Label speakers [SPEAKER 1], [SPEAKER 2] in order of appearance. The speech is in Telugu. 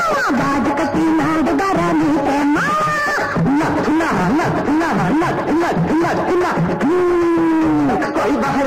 [SPEAKER 1] बाज कटी नाड़ बारा नीचे नथुना नथुना नथुना नथुना कोई बाहर